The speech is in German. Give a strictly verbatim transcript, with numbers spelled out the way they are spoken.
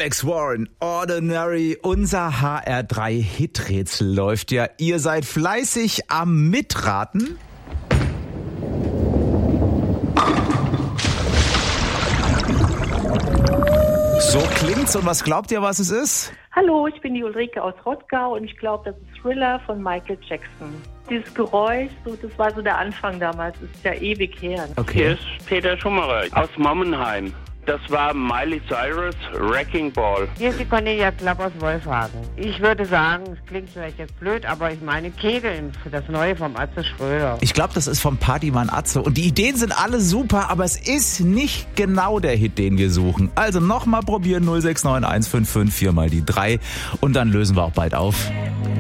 Alex Warren, Ordinary, unser H R drei Hiträtsel läuft ja. Ihr seid fleißig am Mitraten. So klingt's. Und was glaubt ihr, was es ist? Hallo, ich bin die Ulrike aus Rottgau und ich glaube, das ist Thriller von Michael Jackson. Dieses Geräusch, so, das war so der Anfang damals, ist ja ewig her. Okay. Hier ist Peter Schummerer aus Mommenheim. Das war Miley Cyrus, Wrecking Ball. Hier ist die Cornelia Klapp aus Wolfhagen. Ich würde sagen, es klingt vielleicht jetzt blöd, aber ich meine Kegeln für das Neue vom Atze Schröder. Ich glaube, das ist vom Partymann Atze. Und die Ideen sind alle super, aber es ist nicht genau der Hit, den wir suchen. Also nochmal probieren, null sechs neun eins fünf fünf vier mal die drei und dann lösen wir auch bald auf.